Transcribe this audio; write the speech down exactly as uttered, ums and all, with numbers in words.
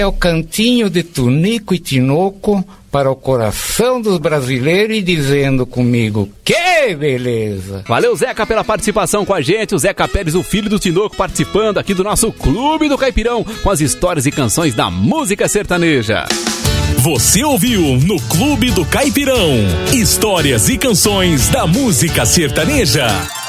É o cantinho de Tunico e Tinoco para o coração dos brasileiros e dizendo comigo, que beleza! Valeu, Zeca, pela participação com a gente. O Zeca Pérez, o filho do Tinoco, participando aqui do nosso Clube do Caipirão com as histórias e canções da música sertaneja. Você ouviu no Clube do Caipirão histórias e canções da música sertaneja.